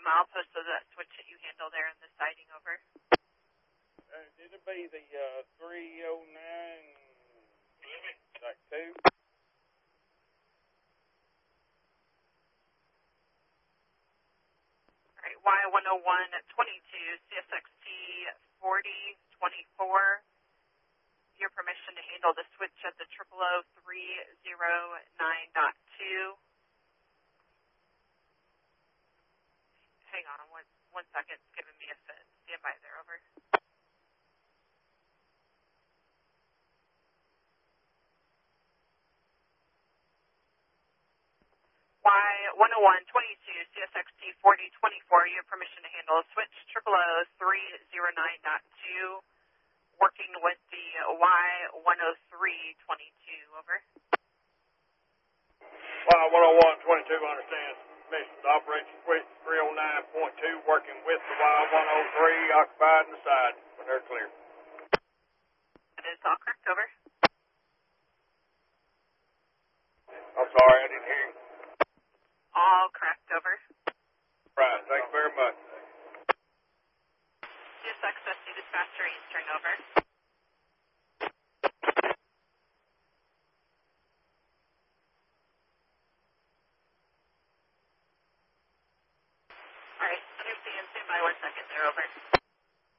milepost of that switch that you handle there in the siding, over. It'll be the 309, like 2. All right, Y10122, CSXT 4024. Your permission to handle the switch at the 000-309.2. Hang on one second. It's giving me a fit. Stand by there, over. Y10122, CSXT 4024. Your permission to handle a switch 000-309.2. Working with the Y10322, over. Y10122 understands mission to operate switch 309.2, working with the Y103 occupied in the side when they're clear. That is all correct, over. I'm sorry, I didn't hear you. All correct, over. Right, thank you very much. CSXSC dispatcher Eastern, over. All right, understand. Stand by 1 second there, over.